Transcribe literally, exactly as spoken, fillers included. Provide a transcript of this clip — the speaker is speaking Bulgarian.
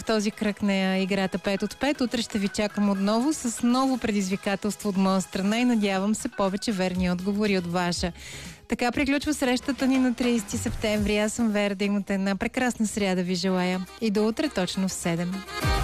този кръг на играта пет от пет. Утре ще ви чакам отново с ново предизвикателство от моя страна и надявам се повече верни отговори от ваша. Така приключва срещата ни на тридесети септември. Аз съм Вера, да имате една прекрасна сряда ви желая. И до утре точно в седем.